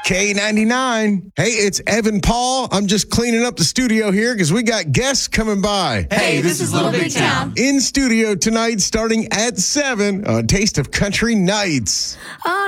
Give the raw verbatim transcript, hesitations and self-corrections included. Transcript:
K ninety-nine. Hey, it's Evan Paul. I'm just cleaning up the studio here because we got guests coming by. Hey, this is Little Big Town. In studio tonight starting at seven on Taste of Country Nights.